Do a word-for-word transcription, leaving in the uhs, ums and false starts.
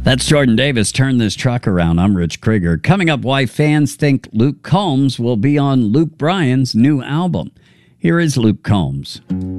That's Jordan Davis. Turn this truck around. I'm Rich Krieger. Coming up, why fans think Luke Combs will be on Luke Bryan's new album. Here is Luke Combs.